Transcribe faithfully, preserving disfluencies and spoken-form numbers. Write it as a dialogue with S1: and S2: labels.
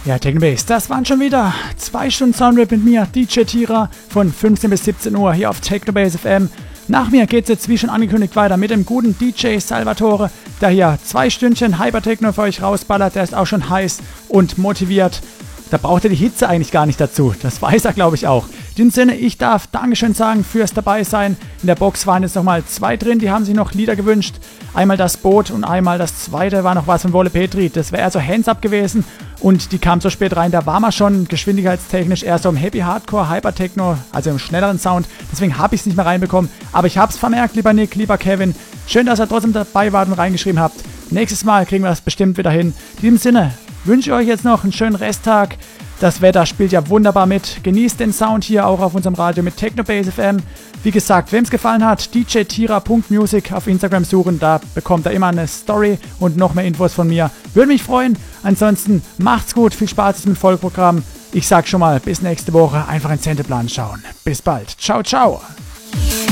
S1: Ja, Technobase, das waren schon wieder zwei Stunden Soundwave mit mir, D J Tira, von fünfzehn bis siebzehn Uhr hier auf Technobase F M. Nach mir geht's jetzt wie schon angekündigt weiter mit dem guten D J Salvatore, der hier zwei Stündchen Hypertechno für euch rausballert. Der ist auch schon heiß und motiviert. Da braucht er die Hitze eigentlich gar nicht dazu. Das weiß er, glaube ich, auch. In dem Sinne, ich darf Dankeschön sagen fürs Dabeisein. In der Box waren jetzt nochmal zwei drin, die haben sich noch Lieder gewünscht. Einmal das Boot und einmal das zweite war noch was von Wolle Petri. Das wäre eher so Hands-Up gewesen und die kam so spät rein. Da war man schon geschwindigkeitstechnisch eher so im Happy Hardcore, Hypertechno, also im schnelleren Sound. Deswegen habe ich es nicht mehr reinbekommen. Aber ich habe es vermerkt, lieber Nick, lieber Kevin. Schön, dass ihr trotzdem dabei wart und reingeschrieben habt. Nächstes Mal kriegen wir das bestimmt wieder hin. In diesem Sinne wünsche ich euch jetzt noch einen schönen Resttag. Das Wetter spielt ja wunderbar mit. Genießt den Sound hier auch auf unserem Radio mit Technobase F M. Wie gesagt, wem es gefallen hat, d j tira punkt music auf Instagram suchen. Da bekommt er immer eine Story und noch mehr Infos von mir. Würde mich freuen. Ansonsten macht's gut. Viel Spaß mit dem Vollprogramm. Ich sag schon mal, bis nächste Woche. Einfach in Sendeplan schauen. Bis bald. Ciao, ciao.